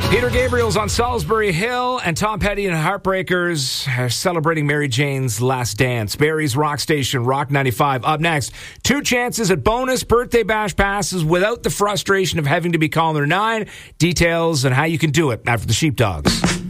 Peter Gabriel's on Salisbury Hill, and Tom Petty and Heartbreakers are celebrating Mary Jane's Last Dance. Barrie's Rock Station, Rock 95. Up next, 2 chances at bonus birthday bash passes without the frustration of having to be caller 9. Details on how you can do it after the Sheepdogs.